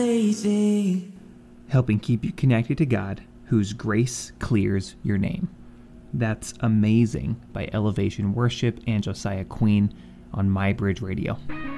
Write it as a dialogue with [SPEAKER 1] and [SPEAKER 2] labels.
[SPEAKER 1] helping keep you connected to God, whose grace clears your name. That's Amazing by Elevation Worship and Josiah Queen on MyBridge Radio.